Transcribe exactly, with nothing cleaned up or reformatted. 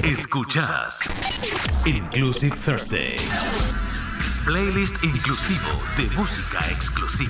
Escuchas Inclusive Thursday. Playlist inclusivo de música exclusiva.